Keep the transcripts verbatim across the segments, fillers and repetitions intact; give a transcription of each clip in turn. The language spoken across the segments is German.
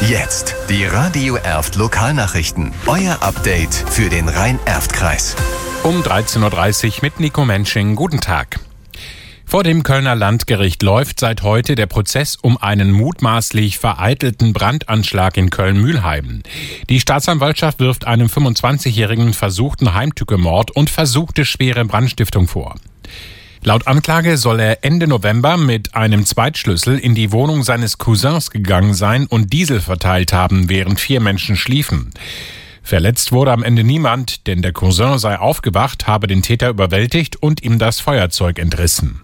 Jetzt die Radio Erft Lokalnachrichten. Euer Update für den Rhein-Erft-Kreis. Um dreizehn Uhr dreißig mit Nico Mensching. Guten Tag. Vor dem Kölner Landgericht läuft seit heute der Prozess um einen mutmaßlich vereitelten Brandanschlag in Köln-Mülheim. Die Staatsanwaltschaft wirft einem fünfundzwanzigjährigen versuchten Heimtückemord und versuchte schwere Brandstiftung vor. Laut Anklage soll er Ende November mit einem Zweitschlüssel in die Wohnung seines Cousins gegangen sein und Diesel verteilt haben, während vier Menschen schliefen. Verletzt wurde am Ende niemand, denn der Cousin sei aufgewacht, habe den Täter überwältigt und ihm das Feuerzeug entrissen.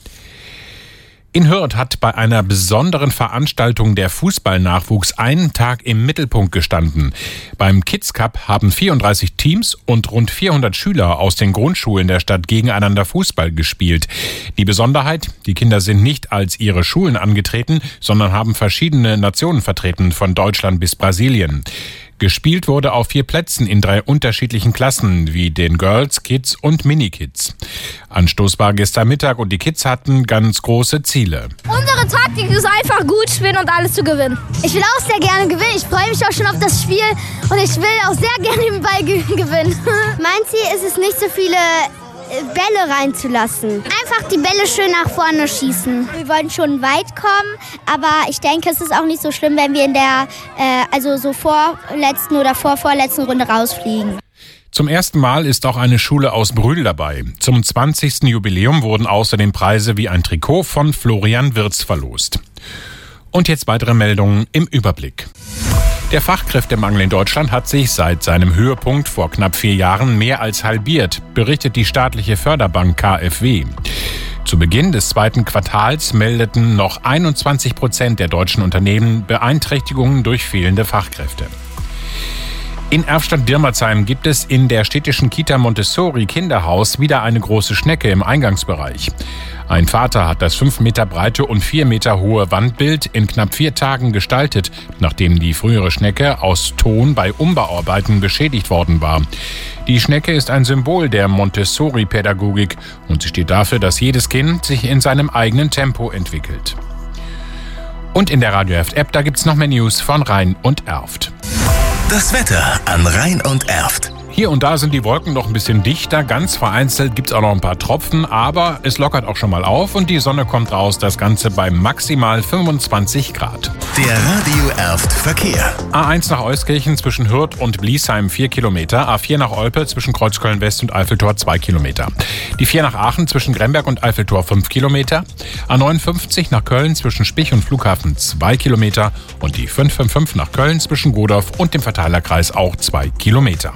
In Hürth hat bei einer besonderen Veranstaltung der Fußballnachwuchs einen Tag im Mittelpunkt gestanden. Beim Kids Cup haben vierunddreißig Teams und rund vierhundert Schüler aus den Grundschulen der Stadt gegeneinander Fußball gespielt. Die Besonderheit, die Kinder sind nicht als ihre Schulen angetreten, sondern haben verschiedene Nationen vertreten, von Deutschland bis Brasilien. Gespielt wurde auf vier Plätzen in drei unterschiedlichen Klassen, wie den Girls, Kids und Mini-Kids. Anstoß war gestern Mittag und die Kids hatten ganz große Ziele. Unsere Taktik ist einfach gut spielen und alles zu gewinnen. Ich will auch sehr gerne gewinnen. Ich freue mich auch schon auf das Spiel und ich will auch sehr gerne den Ball ge- gewinnen. Mein Ziel ist es, nicht so viele Bälle reinzulassen. Einfach die Bälle schön nach vorne schießen. Wir wollen schon weit kommen, aber ich denke, es ist auch nicht so schlimm, wenn wir in der äh, also so vorletzten oder vorvorletzten Runde rausfliegen. Zum ersten Mal ist auch eine Schule aus Brühl dabei. Zum zwanzigsten Jubiläum wurden außerdem Preise wie ein Trikot von Florian Wirz verlost. Und jetzt weitere Meldungen im Überblick. Der Fachkräftemangel in Deutschland hat sich seit seinem Höhepunkt vor knapp vier Jahren mehr als halbiert, berichtet die staatliche Förderbank K f W. Zu Beginn des zweiten Quartals meldeten noch einundzwanzig Prozent der deutschen Unternehmen Beeinträchtigungen durch fehlende Fachkräfte. In Erftstadt-Dirmerzheim gibt es in der städtischen Kita Montessori Kinderhaus wieder eine große Schnecke im Eingangsbereich. Ein Vater hat das fünf Meter breite und vier Meter hohe Wandbild in knapp vier Tagen gestaltet, nachdem die frühere Schnecke aus Ton bei Umbauarbeiten beschädigt worden war. Die Schnecke ist ein Symbol der Montessori-Pädagogik und sie steht dafür, dass jedes Kind sich in seinem eigenen Tempo entwickelt. Und in der Radio Erft-App, da gibt's noch mehr News von Rhein und Erft. Das Wetter an Rhein und Erft. Hier und da sind die Wolken noch ein bisschen dichter, ganz vereinzelt gibt's auch noch ein paar Tropfen, aber es lockert auch schon mal auf und die Sonne kommt raus, das Ganze bei maximal fünfundzwanzig Grad. Der Radio Erft Verkehr. A eins nach Euskirchen zwischen Hürth und Bliesheim vier Kilometer, A vier nach Olpe zwischen Kreuzköln West und Eiffeltor zwei Kilometer. Die vier nach Aachen zwischen Gremberg und Eiffeltor fünf Kilometer, A neunundfünfzig nach Köln zwischen Spich und Flughafen zwei Kilometer und die fünf fünf fünf nach Köln zwischen Godorf und dem Verteilerkreis auch zwei Kilometer.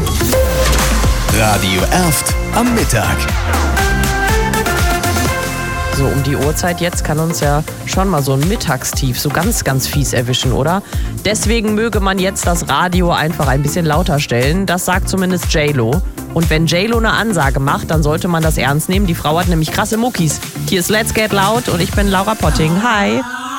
Radio Erft am Mittag. So um die Uhrzeit jetzt kann uns ja schon mal so ein Mittagstief so ganz, ganz fies erwischen, oder? Deswegen möge man jetzt das Radio einfach ein bisschen lauter stellen. Das sagt zumindest J-Lo. Und wenn J-Lo eine Ansage macht, dann sollte man das ernst nehmen. Die Frau hat nämlich krasse Muckis. Hier ist Let's Get Loud und ich bin Laura Potting. Hi!